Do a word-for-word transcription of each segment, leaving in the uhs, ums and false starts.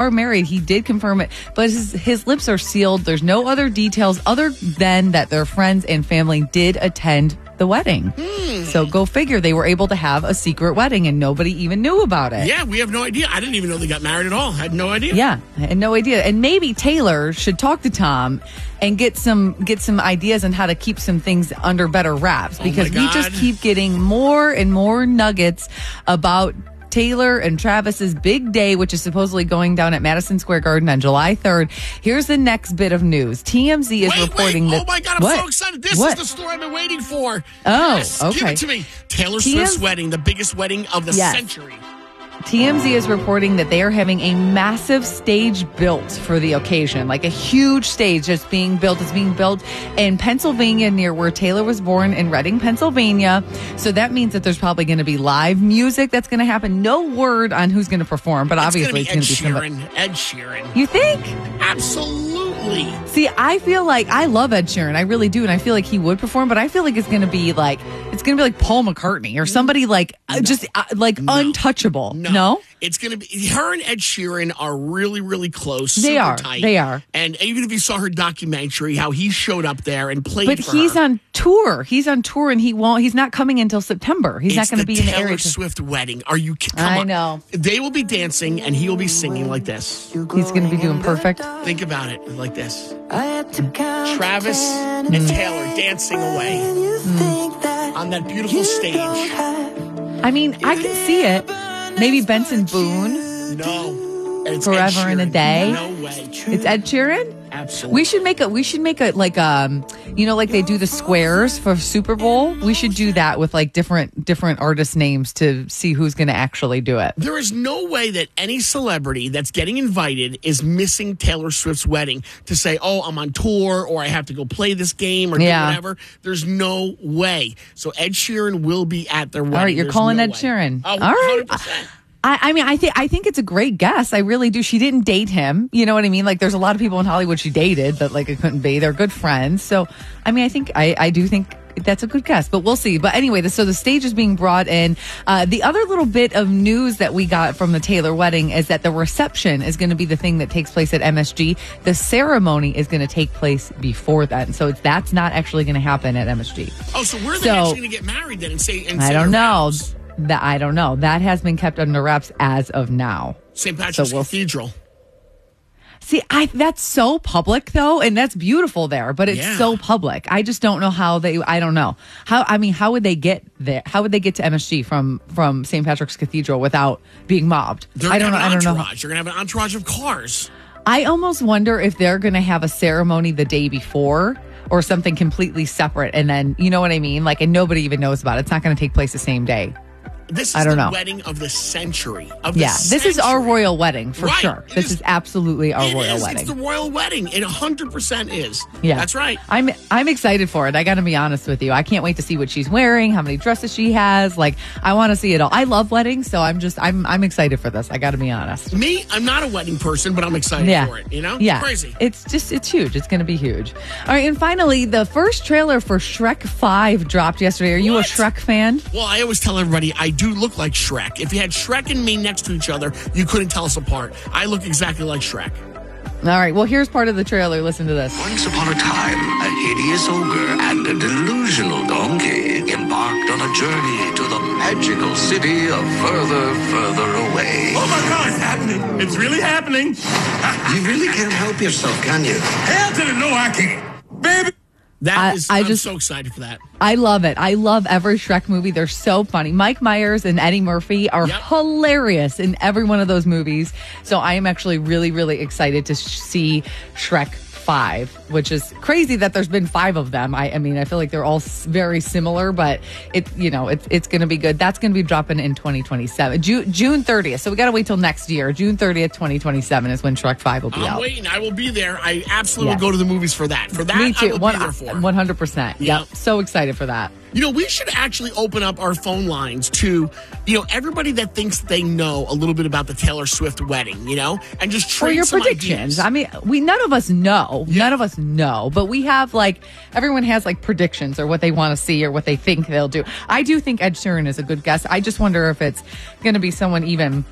are married. He did confirm it, but his, his lips are sealed. There's no other details other than that their friends and family did attend the wedding. Hmm. So go figure, they were able to have a secret wedding and nobody even knew about it. Yeah, we have no idea. I didn't even know they got married at all. I had no idea. Yeah, I had no idea. And maybe Taylor should talk to Tom and get some get some ideas on how to keep some things under better wraps, because oh my we God. just keep getting more and more nuggets about Taylor and Travis's big day, which is supposedly going down at Madison Square Garden on July third. Here's the next bit of news. T M Z is wait, reporting wait. that. Oh my God, I'm what? so excited. This what? is the story I've been waiting for. Oh, yes, okay. Give it to me. Taylor T M Z Swift's wedding, the biggest wedding of the Yes. century. T M Z is reporting that they are having a massive stage built for the occasion, like a huge stage that's being built. It's being built in Pennsylvania, near where Taylor was born, in Reading, Pennsylvania. So that means that there's probably going to be live music that's going to happen. No word on who's going to perform, but It's obviously gonna it's going to be Ed somebody. Sheeran. Ed Sheeran. You think? Absolutely. See, I feel like I love Ed Sheeran. I really do. And I feel like he would perform, but I feel like it's going to be like, it's going to be like Paul McCartney or somebody like, uh, just uh, like No. untouchable. No. No? It's going to be, her and Ed Sheeran are really, really close. They super are. Tight. They are. And even if you saw her documentary, how he showed up there and played But for he's her. on tour. He's on tour and he won't, he's not coming until September. He's It's not going to the be in the Taylor area. to- Swift wedding. Are you kidding? I know. They will be dancing and he will be singing like this. He's going to be doing perfect. Think about it like this. Travis and Taylor dancing away on that beautiful stage. I mean, I can see it. Maybe Benson Boone. No. It's Ed Forever and a Sheeran. Day? No way. It's Ed Sheeran. Absolutely. We should make a. We should make a like um. You know, like they do the squares for Super Bowl. We should do that with like different different artist names to see who's going to actually do it. There is no way that any celebrity that's getting invited is missing Taylor Swift's wedding to say, oh, I'm on tour or I have to go play this game or do Yeah. whatever. There's no way. So Ed Sheeran will be at their wedding. All right, you're There's calling no Ed way. Sheeran. Oh, All right. one hundred percent. I, I mean, I think I think it's a great guess. I really do. She didn't date him. You know what I mean? Like, there's a lot of people in Hollywood she dated, but like it couldn't be. They're good friends. So, I mean, I think I, I do think that's a good guess. But we'll see. But anyway, the, so the stage is being brought in. Uh, the other little bit of news that we got from the Taylor wedding is that the reception is going to be the thing that takes place at M S G. The ceremony is going to take place before then. So it's, that's not actually going to happen at M S G. Oh, so where are they So- actually going to get married then and say? And I say don't their know. vows? That I don't know. That has been kept under wraps as of now. Saint Patrick's So we'll- Cathedral. See, I that's so public though, and that's beautiful there, but it's Yeah. so public. I just don't know how they. I don't know how. I mean, how would they get there? How would they get to M S G from from Saint Patrick's Cathedral without being mobbed? They're I going don't to know. have I an don't know. entourage. They're going to have an entourage of cars. I almost wonder if they're going to have a ceremony the day before or something completely separate, and then you know what I mean, like, and nobody even knows about it. It's not going to take place the same day. This is I don't the know. wedding of the century. Of the Yeah, this is our century. royal wedding for Right. sure. It This is- is absolutely our It royal is. wedding. It's the royal wedding. It one hundred percent is. Yeah, That's right. I'm I'm excited for it. I got to be honest with you. I can't wait to see what she's wearing, how many dresses she has. Like, I want to see it all. I love weddings, so I'm just I'm I'm excited for this. I got to be honest. Me, I'm not a wedding person, but I'm excited Yeah, for it. You know? yeah, Crazy. It's just it's huge. It's going to be huge. All right, and finally, the first trailer for Shrek five dropped yesterday. Are you What? a Shrek fan? Well, I always tell everybody I do look like Shrek. If you had Shrek and me next to each other, you couldn't tell us apart. I look exactly like Shrek. All right. Well, here's part of the trailer. Listen to this. Once upon a time, a hideous ogre and a delusional donkey embarked on a journey to the magical city of Further, Further Away. Oh my God, it's happening. It's really happening. You really can't help yourself, can you? Hell to the no, I can't. Baby. That I- is, I I'm just- so excited for that. I love it. I love every Shrek movie. They're so funny. Mike Myers and Eddie Murphy are Yep. hilarious in every one of those movies. So I am actually really, really excited to sh- see Shrek five, which is crazy that there's been five of them. I, I mean, I feel like they're all s- very similar, but it, you know, it's it's going to be good. That's going to be dropping in twenty twenty-seven, June, June thirtieth. So we got to wait till next year. June thirtieth, twenty twenty-seven is when Shrek five will be I'm out. waiting. I will be there. I absolutely Yes. will go to the movies for that. For that, Me I too. will One, be there for. one hundred percent. Yep. Yep. So excited for that. You know, we should actually open up our phone lines to, you know, everybody that thinks they know a little bit about the Taylor Swift wedding, you know, and just For trade your some predictions. ideas. I mean, we none of us know. Yeah. None of us know, but we have like everyone has like predictions or what they want to see or what they think they'll do. I do think Ed Sheeran is a good guess. I just wonder if it's going to be someone even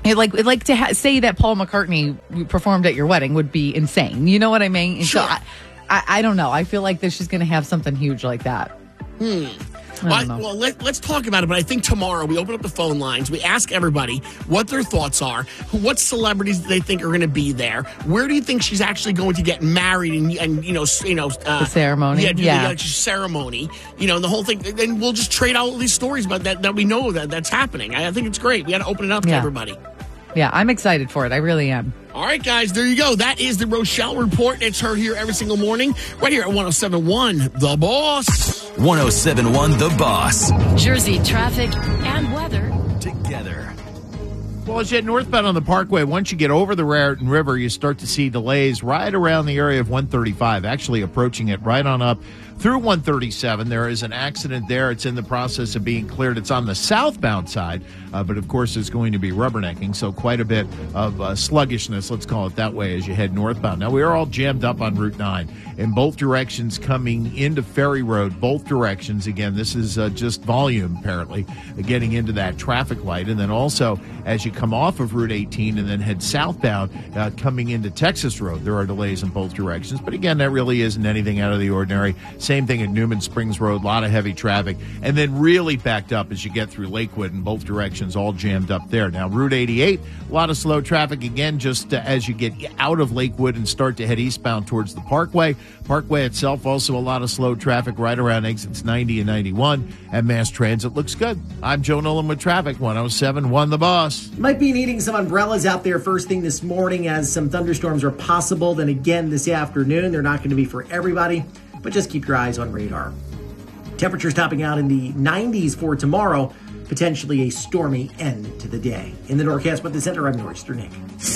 It like it like to ha- say that Paul McCartney performed at your wedding would be insane. You know what I mean? And Sure. So I, I, I don't know. I feel like that she's going to have something huge like that. Hmm. I Well, don't know. well let, let's talk about it, but I think tomorrow we open up the phone lines. We ask everybody what their thoughts are, what celebrities they think are going to be there. Where do you think she's actually going to get married and, and you know, s- you know, uh, The ceremony? Yeah, do Yeah. the uh, ceremony. You know, the whole thing. Then we'll just trade out all these stories about that that we know that that's happening. I, I think it's great. We got to open it up to Yeah. everybody. Yeah, I'm excited for it. I really am. All right, guys, there you go. That is the Rochelle Report. It's her here every single morning, right here at one oh seven point one The Boss. one oh seven point one The Boss. Jersey traffic and weather. Together. Well, as you head northbound on the Parkway, once you get over the Raritan River, you start to see delays right around the area of one thirty-five, actually approaching it right on up through one thirty-seven. There is an accident there. It's in the process of being cleared. It's on the southbound side, uh, but of course it's going to be rubbernecking, so quite a bit of uh, sluggishness, let's call it that way, as you head northbound. Now, we are all jammed up on Route nine in both directions coming into Ferry Road, both directions. Again, this is uh, just volume, apparently, uh, getting into that traffic light. And then also, as you come off of Route eighteen and then head southbound, uh, coming into Texas Road, there are delays in both directions. But again, that really isn't anything out of the ordinary. Same thing at Newman Springs Road, a lot of heavy traffic. And then really backed up as you get through Lakewood in both directions, all jammed up there. Now, Route eighty-eight, a lot of slow traffic, again, just uh, as you get out of Lakewood and start to head eastbound towards the Parkway. Parkway itself, also a lot of slow traffic right around exits ninety and ninety-one. And mass transit looks good. I'm Joe Nolan with traffic, one oh seven point one The Boss. Might be needing some umbrellas out there first thing this morning as some thunderstorms are possible. Then again this afternoon, they're not going to be for everybody, but just keep your eyes on radar. Temperatures topping out in the nineties for tomorrow, potentially a stormy end to the day. In the Northcast with the Center, I'm Norster Nick.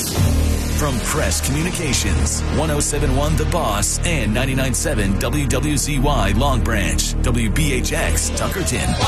From Press Communications, one oh seven point one The Boss and ninety-nine point seven W W Z Y Long Branch, W B H X Tuckerton.